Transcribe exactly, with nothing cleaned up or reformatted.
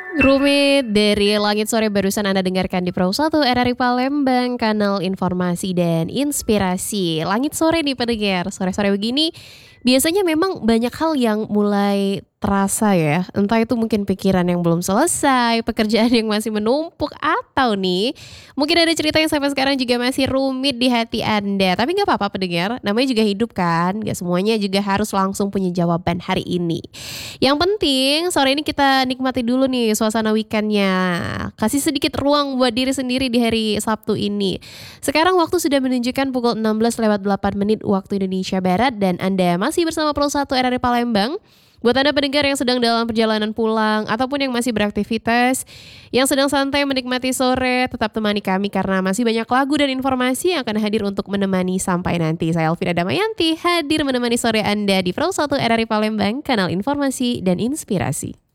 Rumit dari Langit Sore barusan Anda dengarkan di Pro satu R R I Palembang, kanal informasi dan inspirasi. Langit sore nih pendengar, sore-sore begini biasanya memang banyak hal yang mulai terasa ya. Entah itu mungkin pikiran yang belum selesai, pekerjaan yang masih menumpuk, atau nih mungkin ada cerita yang sampai sekarang juga masih rumit di hati Anda. Tapi nggak apa-apa pendengar, namanya juga hidup kan, nggak semuanya juga harus langsung punya jawaban hari ini. Yang penting sore ini kita nikmati dulu nih suasana weekend-nya. Kasih sedikit ruang buat diri sendiri di hari Sabtu ini. Sekarang waktu sudah menunjukkan pukul enam belas lewat delapan menit waktu Indonesia Barat dan Anda masih bersama Pro satu R R I Palembang. Buat Anda pendengar yang sedang dalam perjalanan pulang ataupun yang masih beraktivitas, yang sedang santai menikmati sore, tetap temani kami karena masih banyak lagu dan informasi yang akan hadir untuk menemani sampai nanti. Saya Elvira Damayanti hadir menemani sore Anda di Pro satu R R I Palembang, kanal informasi dan inspirasi.